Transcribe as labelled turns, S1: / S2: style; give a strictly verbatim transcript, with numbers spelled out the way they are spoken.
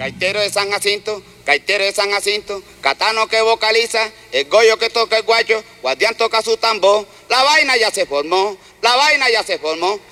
S1: Gaitero de San Jacinto, gaitero de San Jacinto, Catano que vocaliza, el Goyo que toca el guacho, Guardián toca su tambor, la vaina ya se formó, la vaina ya se formó.